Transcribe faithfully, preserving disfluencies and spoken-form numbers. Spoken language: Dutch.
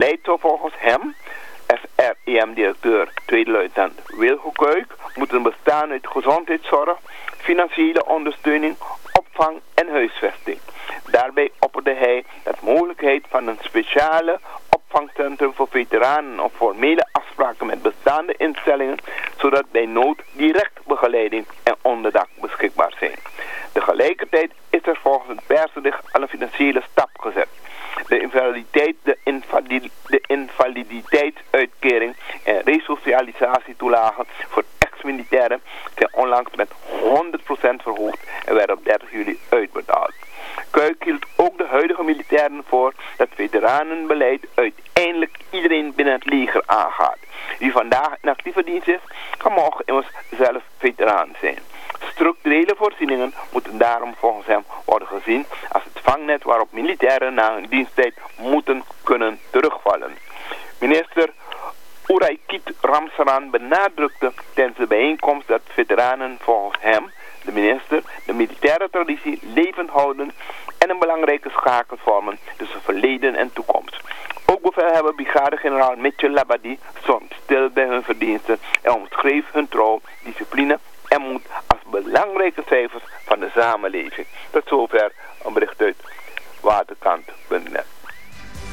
beleid zou volgens hem, F R E M-directeur tweede luitenant Wilgo Kuik, moeten bestaan uit gezondheidszorg, financiële ondersteuning, opvang en huisvesting. Daarbij opperde hij dat mogelijkheid van een speciale opvangcentrum voor veteranen of formele afspraken met bestaande instellingen, zodat bij nood direct begeleiding en onderdak beschikbaar zijn. Tegelijkertijd is er volgens het persbericht al een financiële stap gezet. De invaliditeit, de, invalid, de invaliditeitsuitkering en resocialisatietoelagen voor ex-militairen zijn onlangs met honderd procent verhoogd en werden op dertig juli uitbetaald. Kuik hield ook de huidige militairen voor dat veteranenbeleid uiteindelijk iedereen binnen het leger aangaat. Wie vandaag in actieve dienst is, kan morgen immers zelf veteraan zijn. Structurele voorzieningen moeten daarom volgens hem worden gezien als het vangnet waarop militairen na hun diensttijd moeten kunnen terugvallen. Minister Oeraikit Ramsaran benadrukte tijdens de bijeenkomst dat veteranen volgens hem, de minister, de militaire traditie levend houden en een belangrijke schakel vormen tussen verleden en toekomst. Ook bevelhebber brigadegeneraal Mitchell Labadie stond stil bij hun verdiensten en omschreef hun trouw, discipline en moed als belangrijke cijfers van de samenleving. Tot zover een bericht uit waterkant punt net.